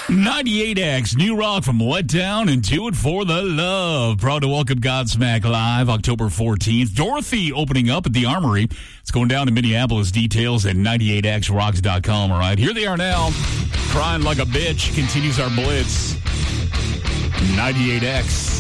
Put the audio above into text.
98X, new rock from Let Down and Do It For The Love. Proud to welcome Godsmack Live October 14th. Dorothy opening up at the Armory. It's going down in Minneapolis. Details at 98xrocks.com. All right, here they are now. Crying Like a Bitch continues our blitz. 98X.